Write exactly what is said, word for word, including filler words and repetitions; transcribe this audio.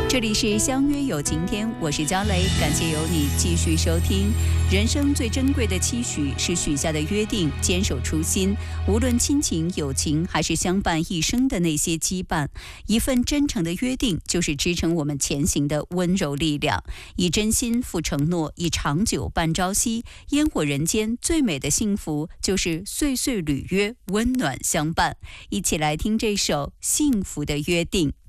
这里是相约有晴天，我是焦雷，感谢有你继续收听。人生最珍贵的期许是许下的约定，坚守初心，无论亲情、友情，还是相伴一生的那些羁绊，一份真诚的约定，就是支撑我们前行的温柔力量。以真心付承诺，以长久伴朝夕，烟火人间最美的幸福，就是岁岁履约，温暖相伴。一起来听这首《幸福的约定》。